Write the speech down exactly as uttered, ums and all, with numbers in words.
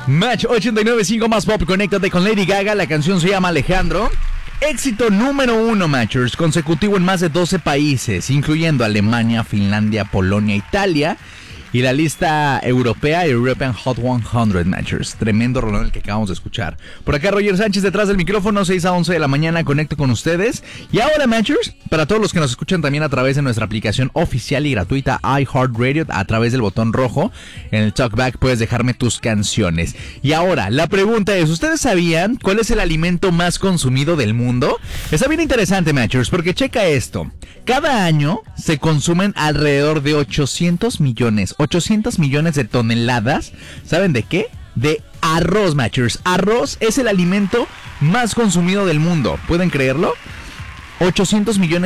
Match ochenta y nueve punto cinco más pop, conéctate con Lady Gaga. La canción se llama Alejandro. Éxito número uno, Matchers, consecutivo en más de doce países, incluyendo Alemania, Finlandia, Polonia, Italia. Y la lista europea, European Hot cien, Matchers. Tremendo rolón el que acabamos de escuchar. Por acá Roger Sánchez detrás del micrófono, seis a once de la mañana, conecto con ustedes. Y ahora, Matchers, para todos los que nos escuchan también a través de nuestra aplicación oficial y gratuita iHeartRadio, a través del botón rojo, en el talkback puedes dejarme tus canciones. Y ahora, la pregunta es, ¿ustedes sabían cuál es el alimento más consumido del mundo? Está bien interesante, Matchers, porque checa esto. Cada año se consumen alrededor de ochocientos millones, ochocientos millones de toneladas. ¿Saben de qué? De arroz, Matchers. Arroz es el alimento más consumido del mundo. ¿Pueden creerlo? ochocientos millones